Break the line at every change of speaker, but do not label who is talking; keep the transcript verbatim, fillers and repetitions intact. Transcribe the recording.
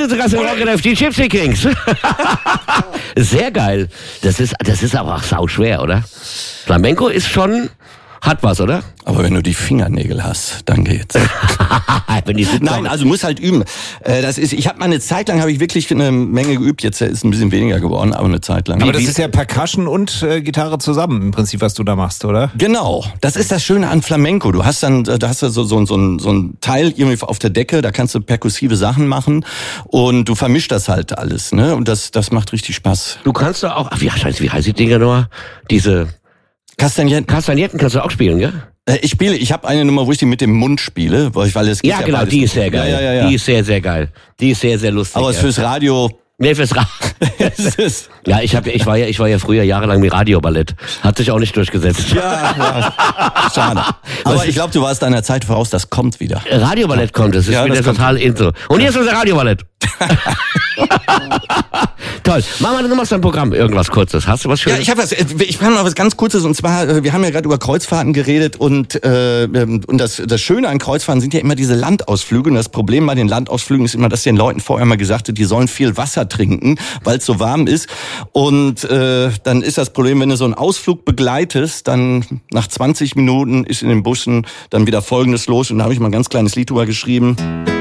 heute zu Gast im Rock N F, die Gypsy Kings. Sehr geil. Das ist, das ist aber auch sauschwer, oder? Flamenco ist schon, hat was, oder?
Aber wenn du die Fingernägel hast, dann geht's.
wenn die
Nein, also muss halt üben. Das ist, ich habe mal eine Zeit lang, habe ich wirklich eine Menge geübt. Jetzt ist es ein bisschen weniger geworden, aber eine Zeit lang.
Aber das ist ja Percussion und äh, Gitarre zusammen im Prinzip, was du da machst, oder?
Genau, das ist das Schöne an Flamenco. Du hast dann, da hast du so, so, so, ein, so ein Teil irgendwie auf der Decke, da kannst du perkussive Sachen machen und du vermischst das halt alles, ne? Und das, das macht richtig Spaß.
Du kannst doch auch, ach, wie, heißt, wie heißt die Dinger nochmal? Diese
Kastagnetten.
Kastagnetten kannst du auch spielen, gell?
Ich spiele, ich habe eine Nummer, wo ich die mit dem Mund spiele, weil, weil es geht
ja,
ja
genau,
beides.
die ist sehr geil.
Ja, ja, ja.
Die ist sehr, sehr geil. Die ist sehr, sehr lustig.
Aber
ja.
fürs Radio.
Nee, fürs Radio. ja, ich habe, ich war ja, ich war ja früher jahrelang mit Radioballett. Hat sich auch nicht durchgesetzt.
Ja, ja. Schade. Aber ich glaube, du warst deiner Zeit voraus, das kommt wieder.
Radioballett kommt, das ist
ja,
wieder
das
total into. Und hier ist unser Radioballett. Toll. Mach mal, du machst ein Programm, irgendwas Kurzes. Hast du was Schönes?
Ja, ich habe was. Ich habe mal was ganz Kurzes und zwar, wir haben ja gerade über Kreuzfahrten geredet und äh, und das das Schöne an Kreuzfahrten sind ja immer diese Landausflüge und das Problem bei den Landausflügen ist immer, dass den Leuten vorher mal gesagt wird, die sollen viel Wasser trinken, weil es so warm ist und äh, dann ist das Problem, wenn du so einen Ausflug begleitest, dann nach zwanzig Minuten ist in den Bussen dann wieder Folgendes los und da habe ich mal ein ganz kleines Lied drüber geschrieben.